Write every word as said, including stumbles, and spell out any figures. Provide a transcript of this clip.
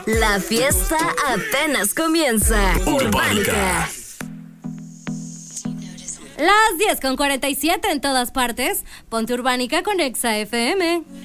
La fiesta apenas comienza. Urbánica. Las diez con cuarenta y siete en todas partes. Ponte Urbánica con Exa F M.